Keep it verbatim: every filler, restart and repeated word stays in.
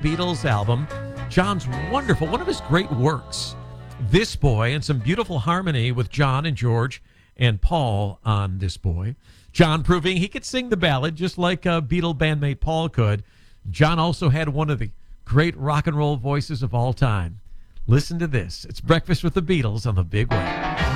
Beatles album. John's wonderful, one of his great works. This Boy, and some beautiful harmony with John and George and Paul on This Boy. John proving he could sing the ballad just like uh, Beatle bandmate Paul could. John also had one of the great rock and roll voices of all time. Listen to this. It's Breakfast with the Beatles on the Big Way.